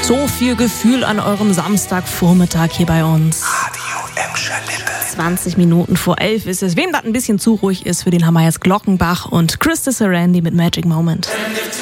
so viel Gefühl an eurem Samstagvormittag hier bei uns. Radio Emscher Lippe. 20 Minuten vor 11 ist es. Wem das ein bisschen zu ruhig ist, für den haben wir jetzt Glockenbach und Christa Sarandi mit Magic Moment.